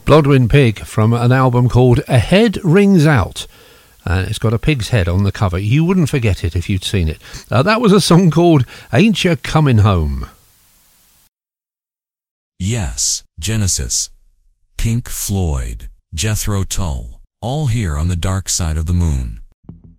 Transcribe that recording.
Blodwyn Pig from an album called A Head Rings Out. And it's got a pig's head on the cover. You wouldn't forget it if you'd seen it. That was a song called Ain't Ya Comin' Home? Yes, Genesis, Pink Floyd, Jethro Tull, all here on the dark side of the moon.